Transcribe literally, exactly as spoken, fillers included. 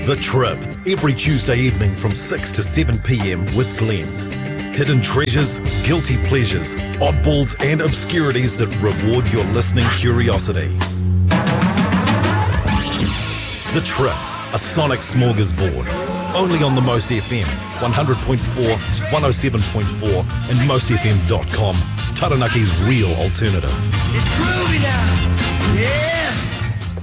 The Trip, every Tuesday evening from six to seven p.m. with Glenn. Hidden treasures, guilty pleasures, oddballs and obscurities that reward your listening curiosity. The Trip, a sonic smorgasbord. Only on the Most F M, one hundred point four, one oh seven point four and most f m dot com. Taranaki's real alternative. It's groovy now. Yeah.